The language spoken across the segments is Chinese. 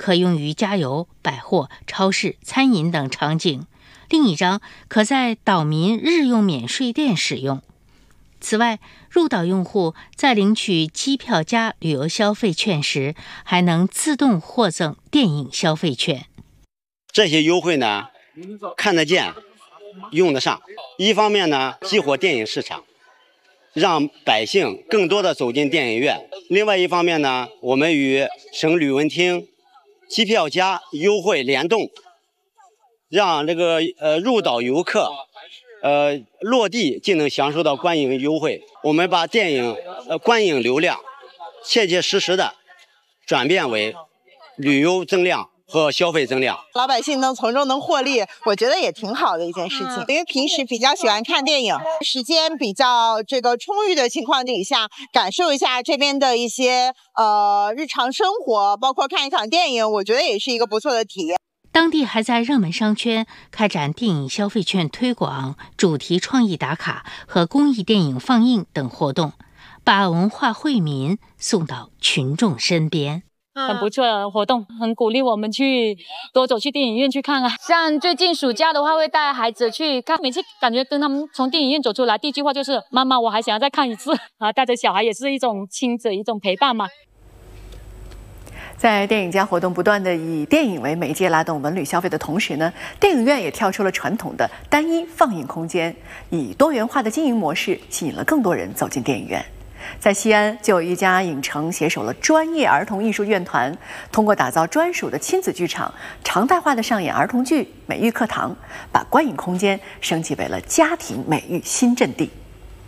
可用于加油、百货、超市、餐饮等场景，另一张可在岛民日用免税店使用。此外，入岛用户在领取机票加旅游消费券时，还能自动获赠电影消费券。 这些优惠呢，看得见，用得上。一方面呢，激活电影市场，让百姓更多的走进电影院；另外一方面呢，我们与省旅文厅机票加优惠联动，让这个入岛游客落地就能享受到观影优惠。我们把电影观影流量切切实实的转变为旅游增量和消费增量， 老百姓从中能获利，我觉得也挺好的一件事情。因为平时比较喜欢看电影，时间比较充裕的情况底下，感受一下这边的一些日常生活，包括看一场电影，我觉得也是一个不错的体验。 当地还在热门商圈开展电影消费券推广、主题创意打卡和公益电影放映等活动，把文化惠民送到群众身边。 很不错的活动，很鼓励我们去多走去电影院去看啊。像最近暑假的话，会带孩子去看，每次感觉跟他们从电影院走出来，第一句话就是妈妈，我还想要再看一次啊。带着小孩也是一种亲子，一种陪伴嘛。 在电影节活动不断的以电影为媒介拉动文旅消费的同时呢，电影院也跳出了传统的单一放映空间，以多元化的经营模式吸引了更多人走进电影院。在西安，就有一家影城携手了专业儿童艺术院团，通过打造专属的亲子剧场，常态化的上演儿童剧、美育课堂，把观影空间升级为了家庭美育新阵地。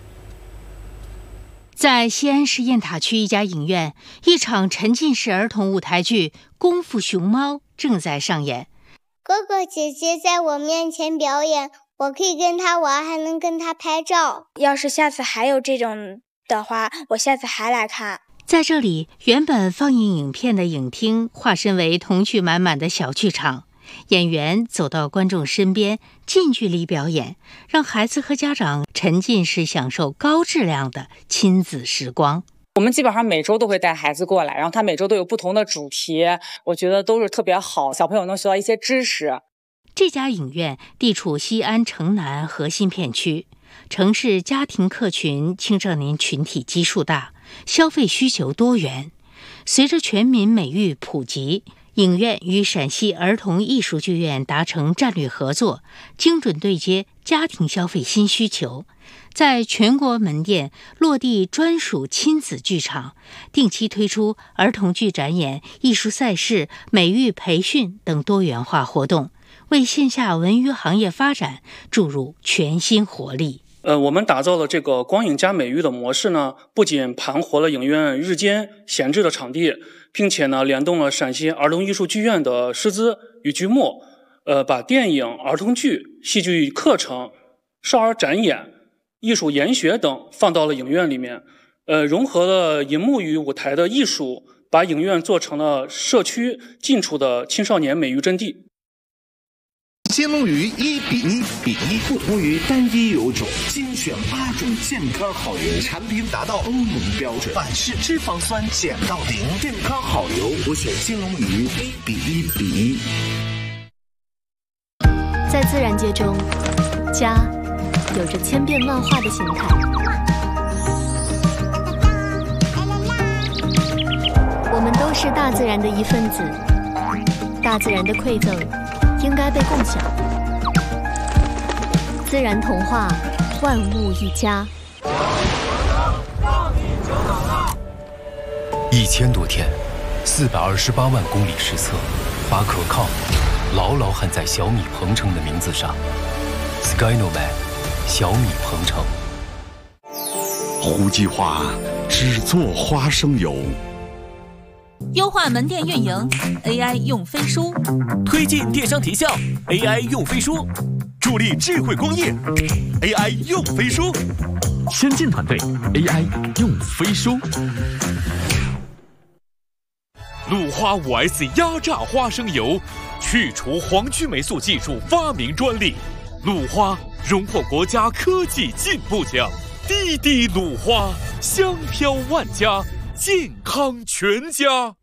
在西安市雁塔区一家影院，一场沉浸式儿童舞台剧《功夫熊猫》正在上演。 哥哥姐姐在我面前表演，我可以跟他玩，还能跟他拍照。 要是下次还有这种的话，我下次还来看。 在这里，原本放映影片的影厅化身为童趣满满的小剧场，演员走到观众身边，近距离表演，让孩子和家长沉浸式享受高质量的亲子时光。 我们基本上每周都会带孩子过来，然后他每周都有不同的主题，我觉得都是特别好，小朋友能学到一些知识。 这家影院地处西安城南核心片区，城市家庭客群青少年群体基数大，消费需求多元。随着全民美育普及，影院与陕西儿童艺术剧院达成战略合作，精准对接家庭消费新需求，在全国门店落地专属亲子剧场，定期推出儿童剧展演、艺术赛事、美育培训等多元化活动，为线下文娱行业发展注入全新活力。 我们打造了这个光影加美育的模式呢，不仅盘活了影院日间闲置的场地，并且呢联动了陕西儿童艺术剧院的师资与剧目，把电影、儿童剧、戏剧课程、少儿展演、艺术研学等放到了影院里面，融合了银幕与舞台的艺术，把影院做成了社区近处的青少年美育阵地。 金龙鱼1:1:1，不同于单一油种，精选8种健康好油，产品达到欧盟标准，反式脂肪酸减到0，健康好油，我选金龙鱼1:1:1。 在自然界中，家有着千变万化的形态。我们都是大自然的一份子，大自然的馈赠应该被共享。自然童话，万物一家。 1000多天，428万公里实测，把可靠牢牢焊在小米鹏程的名字上。Skynoman， 小米鹏程。 胡记花只做花生油。 优化门店运营 ，AI 用飞书； 推进电商提效 ，AI 用飞书；助力智慧工业 ，AI 用飞书； 先进团队 AI 用飞书。 鲁花5S 压榨花生油，去除黄曲霉素技术发明专利，鲁花荣获国家科技进步奖。滴滴鲁花，香飘万家，健康全家。